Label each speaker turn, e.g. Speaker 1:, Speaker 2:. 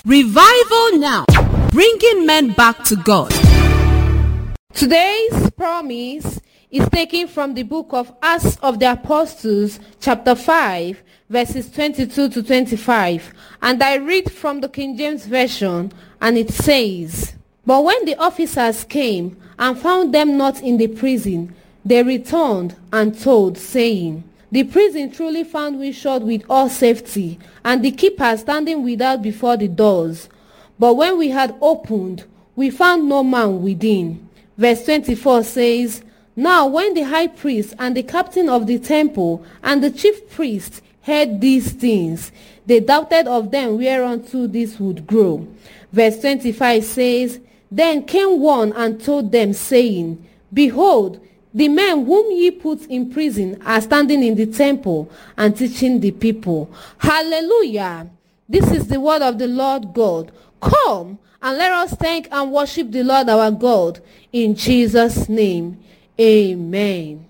Speaker 1: Revival Now, bringing men back to God.
Speaker 2: Today's promise is taken from the book of Acts of the Apostles, chapter 5, verses 22 to 25. And I read from the King James Version, and it says, "But when the officers came and found them not in the prison, they returned and told, saying, The prison truly found we shut with all safety, and the keeper standing without before the doors. But when we had opened, we found no man within." Verse 24 says, "Now when the high priest and the captain of the temple and the chief priest heard these things, they doubted of them whereunto this would grow." Verse 25 says, "Then came one and told them, saying, Behold, the men whom ye put in prison are standing in the temple and teaching the people." Hallelujah! This is the word of the Lord God. Come and let us thank and worship the Lord our God in Jesus' name. Amen.